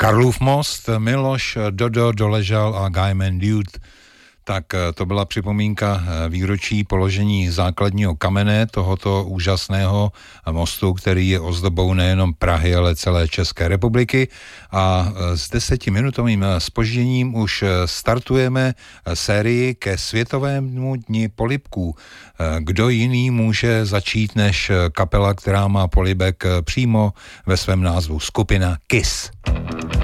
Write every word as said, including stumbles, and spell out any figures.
Karlův most, Miloš, Dodo, Doležal a Guyman Dude. Tak to byla připomínka výročí položení základního kamene tohoto úžasného mostu, který je ozdobou nejenom Prahy, ale celé České republiky. A s desetiminutovým zpožděním už startujeme sérii ke Světovému dni polibků. Kdo jiný může začít než kapela, která má polibek přímo ve svém názvu, skupina Kiss.